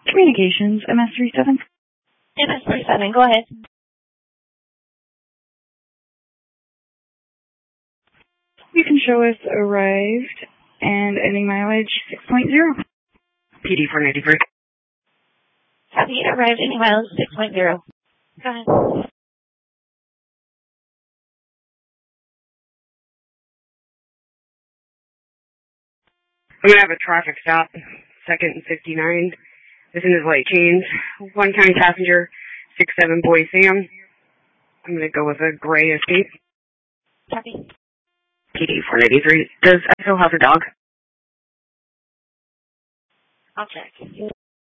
Communications, MS37. MS37, go ahead. You can show us arrived and ending mileage 6.0. PD 493. Copy, arrived, ending mileage 6.0. Go ahead. I'm going to have a traffic stop, 2nd and 59. This is light chains. 1 county passenger, 6'7" boy Sam. I'm going to go with a gray Escape. Copy. PD 493. Does Echo have a dog? I'll check.